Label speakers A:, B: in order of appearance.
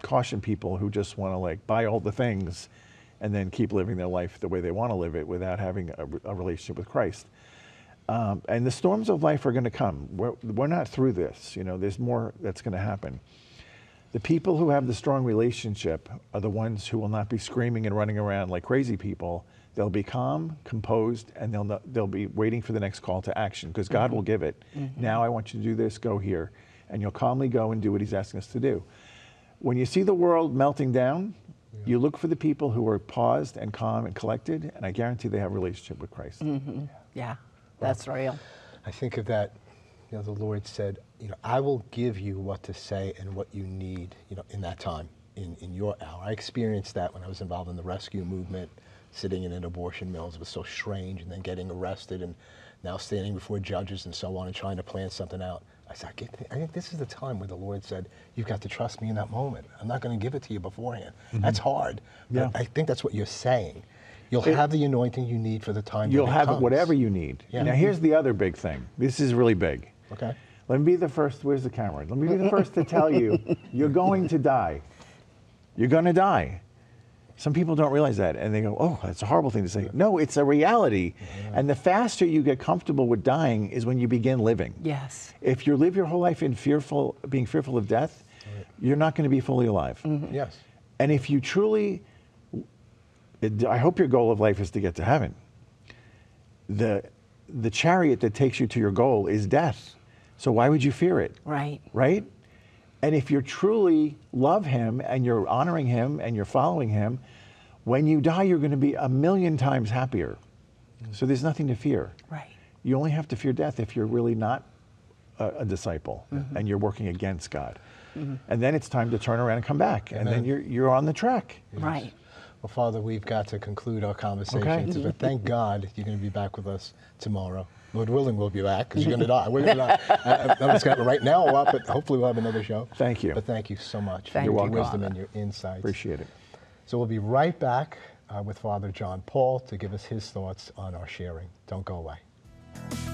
A: caution people who just want to like buy all the things and then keep living their life the way they want to live it without having a relationship with Christ. And the storms of life are going to come. We're not through this. You know, there's more that's going to happen. The people who have the strong relationship are the ones who will not be screaming and running around like crazy people. They'll be calm, composed, and they'll be waiting for the next call to action because God will give it. Now I want you to do this, go here. And you'll calmly go and do what he's asking us to do. When you see the world melting down, you look for the people who are paused and calm and collected, and I guarantee they have a relationship with Christ.
B: Yeah, that's real.
C: I think of that, you know, the Lord said, you know, I will give you what to say and what you need, you know, in that time, in your hour. I experienced that when I was involved in the rescue movement, sitting in an abortion mill. It was so strange, and then getting arrested, and now standing before judges and so on and trying to plan something out. I said, I think this is the time where the Lord said, you've got to trust me in that moment. I'm not going to give it to you beforehand. That's hard. But I think that's what you're saying. You'll have the anointing you need for the time
A: You'll have
C: comes.
A: whatever you need.
C: Yeah.
A: Now here's the other big thing. This is really big.
C: Okay.
A: Let me be the first, where's the camera? Let me be the first to tell you, you're going to die. You're going to die. Some people don't realize that, and they go, oh, that's a horrible thing to say. No, it's a reality. And the faster you get comfortable with dying is when you begin living.
B: Yes.
A: If you live your whole life in being fearful of death, you're not going to be fully alive.
C: Yes.
A: And if you truly, I hope your goal of life is to get to heaven. The chariot that takes you to your goal is death. So why would you fear it?
B: Right.
A: Right? And if you truly love him and you're honoring him and you're following him, when you die, you're going to be 1,000,000 times happier. So there's nothing to fear.
B: Right.
A: You only have to fear death if you're really not a disciple and you're working against God. And then it's time to turn around and come back. And then you're on the track.
B: Right.
C: Well, Father, we've got to conclude our conversation. But thank God you're going to be back with us tomorrow. Lord willing, we'll be back because you're going to die. We're going to die. I'm just going to right now, but hopefully we'll have another show.
A: Thank you.
C: But thank you so much
B: Thank
C: for your
B: you,
C: wisdom
B: Father.
C: and your insights.
A: Appreciate it.
C: So we'll be right back with Father John Paul to give us his thoughts on our sharing. Don't go away.